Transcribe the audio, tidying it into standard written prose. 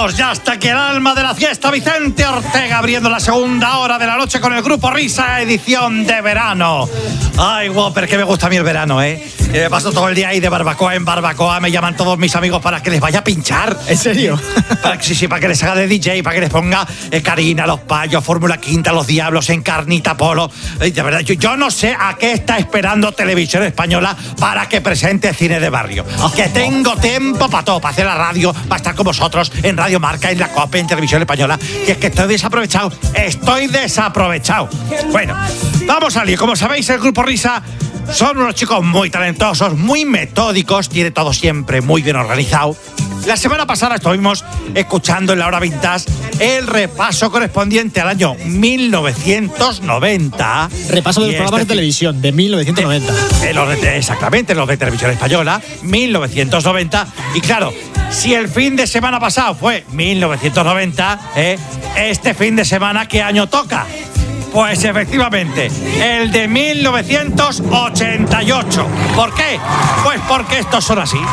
Vamos, ya hasta que el alma de la fiesta, Vicente Ortega, abriendo la segunda hora de la noche con el Grupo Risa, edición de verano. Ay, Whopper, que me gusta a mí el verano, ¿eh? Me paso todo el día ahí de barbacoa en barbacoa, me llaman todos mis amigos para que les vaya a pinchar. ¿En serio? Para que les haga de DJ, para que les ponga Karina, Los Payos, Fórmula Quinta, Los Diablos, Encarnita, Polo. De verdad, yo no sé a qué está esperando Televisión Española para que presente cine de barrio. Que tengo tiempo para todo, para hacer la radio, para estar con vosotros en Radio Marca, en la COPE, en Televisión Española. Que es que estoy desaprovechado. Bueno, vamos al lío. Como sabéis, el Grupo Risa son unos chicos muy talentosos, muy metódicos, tiene todo siempre muy bien organizado. La semana pasada estuvimos escuchando en la hora vintage el repaso correspondiente al año 1990. Repaso de los programas de televisión de 1990. Exactamente, los de Televisión Española, 1990. Y claro, si el fin de semana pasado fue 1990, este fin de semana, ¿qué año toca? Pues efectivamente, el de 1988. ¿Por qué? Pues porque estos son así.